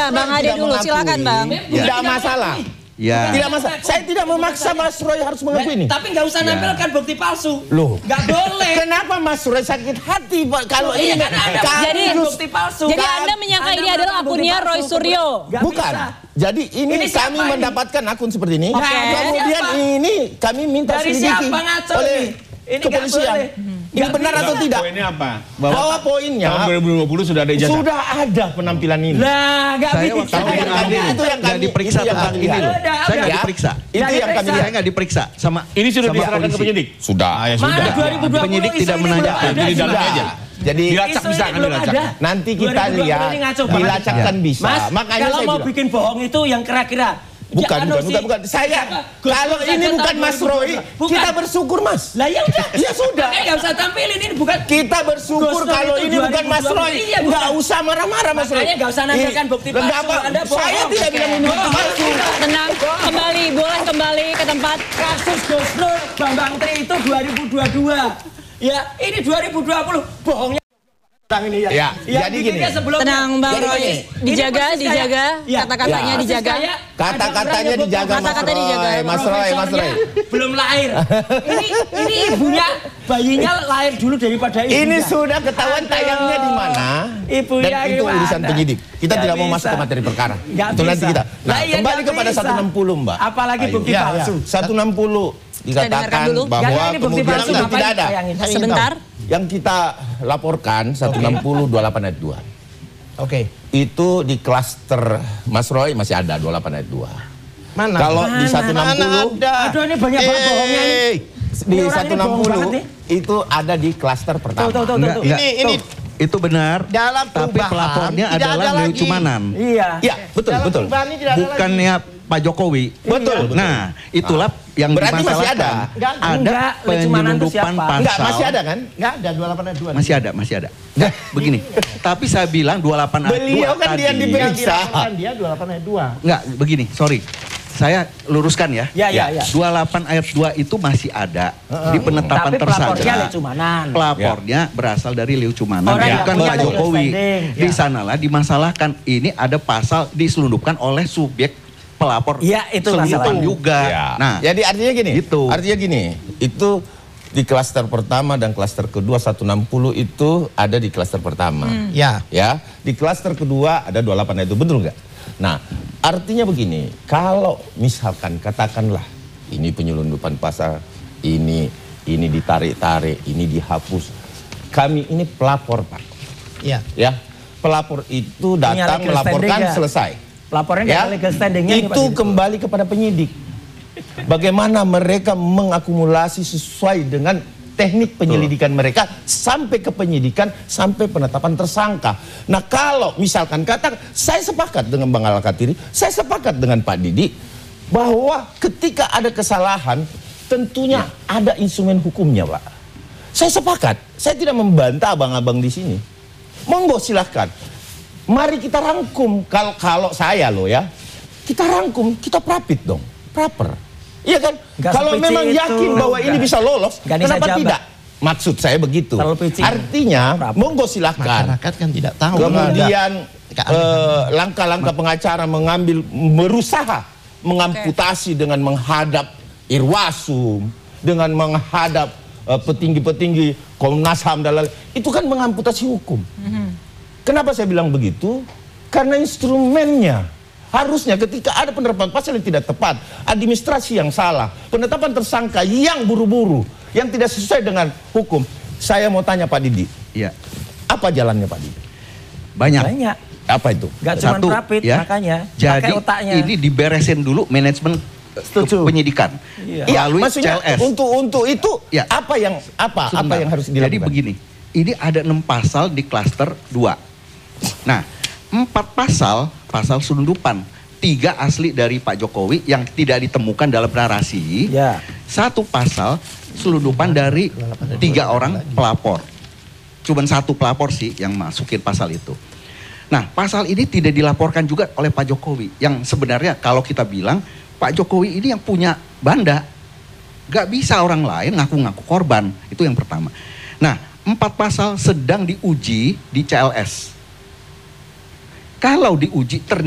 Bang Ade dulu, silakan Bang. Tidak masalah. Ya. Tidak masalah. Saya tidak memaksa Mas Roy harus mengakui ini. Tapi nggak usah nampilkan bukti palsu. Loh, nggak boleh. Kenapa Mas Roy sakit hati Pak kalau ini? Jadi bukti palsu. Jadi Anda menyangka ini adalah akunnya Roy Suryo? Bukan. Jadi ini kami mendapatkan akun seperti ini. Kemudian ini kami minta selidiki oleh kepolisian. Ini benar atau tidak? Poinnya apa? Bahwa poinnya tahun 2020 sudah ada ijazah. Sudah ada penampilan ini. Nah, nggak bisa. Itu yang kami diperiksa tentang ini loh. Saya nggak diperiksa. Itu yang kami saya nggak diperiksa sama. Ini sudah diserahkan ke penyidik. Sudah. Ya sudah. Penyidik tidak menanyakan. Jadi dalamnya aja. Jadi dilacak bisa kan dilacak. Nanti kita lihat dilacakkan bisa. Mas, makanya kalau mau bikin bohong itu yang kira-kira. Bukan. Saya kalau ini bukan Mas Roy, kita bersyukur Mas. Lah ya udah. Ya sudah. Nggak usah tampilin ini bukan. Kita bersyukur kalau ini bukan Mas Roy. Nggak usah marah-marah Mas Roy. Makanya nggak usah nampilkan bukti palsu. Saya tidak bilang ini bukti palsu. Tenang, kembali, boleh kembali ke tempat. Kasus Gus Nur Bambang Tri itu 2022. Ya, ini 2020 bohongnya. Ini ya, jadi gini. Tenang Bang Roy, dijaga kata-katanya dijaga. Kata-katanya dijaga Mas Roy. Belum lahir. Ini ibunya, bayinya lahir dulu daripada ibunya. Ini sudah ketahuan tayangnya di mana. Ibunya dan itu urusan penyidik. Kita tidak mau masuk ke materi perkara. Itu nanti kita. Nah, kembali kepada 160 Mbak. Apalagi bukti palsu. 160 dikatakan bahwa kemudian tidak ada. Sebentar. Yang kita laporkan 160 28 ayat 2. Oke. Itu di klaster Mas Roy masih ada 28 ayat 2. Mana? Kalau di 160 aduh ini banyak banget bohongnya ini. Di 160 itu ada di klaster pertama. Ini itu benar. Dalam tapi pelapornya adalah Leo Cumanan. Iya. Betul. Bukannya Pak Jokowi. Betul. Nah, itulah yang berarti masih dimasalahkan. Ada penyelundupan pasal. Enggak, masih ada kan? Enggak ada 28 ayat 2. Masih ada. Nah, begini. Tapi saya bilang 28 ayat 2 beliau kan dia diperiksa. Dia 28 ayat 2. Enggak, begini, sorry. Saya luruskan ya. Ya. 28 ayat 2 itu masih ada di penetapan tapi tersangka. Pelapornya Leo Cumanan. Pelapornya berasal dari Leo Cumanan, bukan Pak Jokowi. Di sanalah dimasalahkan ini ada pasal diselundupkan oleh subjek pelapor. Iya, itu masalahnya juga. Ya. Nah, jadi artinya gini. Gitu. Artinya gini, itu di klaster pertama dan klaster kedua 160 itu ada di klaster pertama. Ya, di klaster kedua ada 28 itu, betul nggak? Nah, artinya begini, kalau misalkan katakanlah ini penyelundupan pasal, ini ditarik-tarik, ini dihapus. Kami ini pelapor, Pak. Iya. Ya, pelapor itu datang melaporkan selesai. Lapornya legal standingnya itu kembali kepada penyidik. Bagaimana mereka mengakumulasi sesuai dengan teknik penyelidikan mereka sampai ke penyidikan, sampai penetapan tersangka. Nah kalau misalkan saya sepakat dengan Bang Al-Katiri, saya sepakat dengan Pak Didi, bahwa ketika ada kesalahan, tentunya ada instrumen hukumnya, Pak. Saya sepakat, saya tidak membantah abang-abang di sini. Monggo silahkan. Mari kita rangkum, kalau saya loh ya, kita rangkum, kita prapit dong, proper. Iya kan? Kalau memang yakin bahwa ini bisa lolos, kenapa tidak? Maksud saya begitu. Artinya, monggo silahkan. Masyarakat kan tidak tahu. Kemudian langkah-langkah pengacara berusaha mengamputasi dengan menghadap Irwasum, dengan menghadap petinggi-petinggi Komnas HAM dan lain-lain. Itu kan mengamputasi hukum. Kenapa saya bilang begitu? Karena instrumennya harusnya ketika ada penerapan pasal yang tidak tepat, administrasi yang salah, penetapan tersangka yang buru-buru, yang tidak sesuai dengan hukum. Saya mau tanya Pak Didi, apa jalannya Pak Didi? Banyak. Apa itu? Gak cuma rapid, makanya. Jadi ini diberesin dulu manajemen penyidikan. Melalui CLS. Untuk itu apa yang harus dilakukan? Jadi begini, ini ada 6 pasal di klaster 2. Nah, 4 pasal selundupan, 3 asli dari Pak Jokowi yang tidak ditemukan dalam narasi. 1 pasal selundupan dari 3 orang pelapor. Cuman 1 pelapor sih yang masukin pasal itu. Nah, pasal ini tidak dilaporkan juga oleh Pak Jokowi. Yang sebenarnya kalau kita bilang Pak Jokowi ini yang punya banda. Gak bisa orang lain ngaku-ngaku korban. Itu yang pertama. Nah, 4 pasal sedang diuji di CLS. Kalau diuji ternyata